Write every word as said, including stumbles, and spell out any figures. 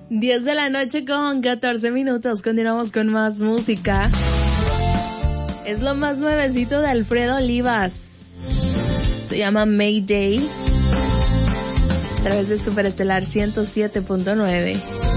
diez de la noche con catorce minutos. Continuamos con más música. Es lo más nuevecito de Alfredo Olivas. Se llama Mayday. A través de Superestelar ciento siete punto nueve.